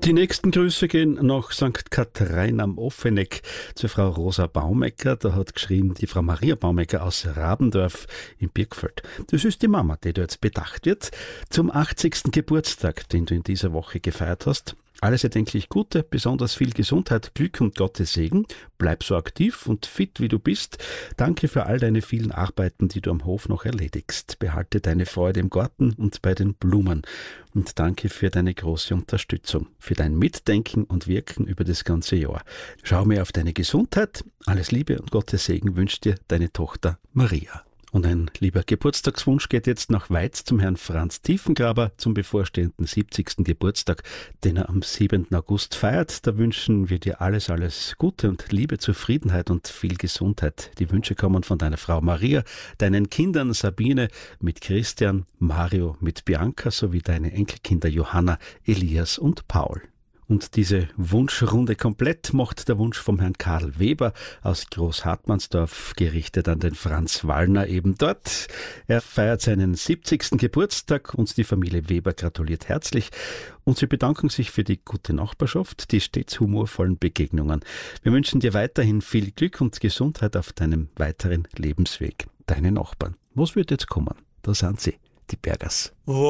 Die nächsten Grüße gehen nach St. Katharin am Offeneck zur Frau Rosa Baumecker. Da hat geschrieben die Frau Maria Baumecker aus Rabendorf in Birkfeld. Das ist die Mama, die da jetzt bedacht wird, zum 80. Geburtstag, den du in dieser Woche gefeiert hast. Alles erdenklich Gute, besonders viel Gesundheit, Glück und Gottes Segen. Bleib so aktiv und fit, wie du bist. Danke für all deine vielen Arbeiten, die du am Hof noch erledigst. Behalte deine Freude im Garten und bei den Blumen. Und danke für deine große Unterstützung, für dein Mitdenken und Wirken über das ganze Jahr. Schau mir auf deine Gesundheit. Alles Liebe und Gottes Segen wünscht dir deine Tochter Maria. Und ein lieber Geburtstagswunsch geht jetzt nach Weiz zum Herrn Franz Tiefengraber zum bevorstehenden 70. Geburtstag, den er am 7. August feiert. Da wünschen wir dir alles Gute und Liebe, Zufriedenheit und viel Gesundheit. Die Wünsche kommen von deiner Frau Maria, deinen Kindern Sabine mit Christian, Mario mit Bianca sowie deine Enkelkinder Johanna, Elias und Paul. Und diese Wunschrunde komplett macht der Wunsch vom Herrn Karl Weber aus Großhartmannsdorf, gerichtet an den Franz Wallner eben dort. Er feiert seinen 70. Geburtstag und die Familie Weber gratuliert herzlich. Und sie bedanken sich für die gute Nachbarschaft, die stets humorvollen Begegnungen. Wir wünschen dir weiterhin viel Glück und Gesundheit auf deinem weiteren Lebensweg. Deine Nachbarn. Was wird jetzt kommen? Da sind sie, die Bergers.